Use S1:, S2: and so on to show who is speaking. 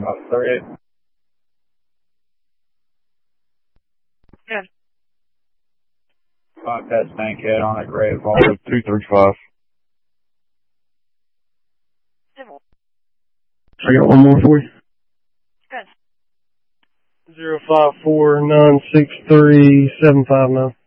S1: 38.
S2: Good.
S1: Bobcat Snakehead on a Gray Vault.
S3: 235.
S2: Civil.
S3: I got one more for you.
S2: Good.
S3: 054963759.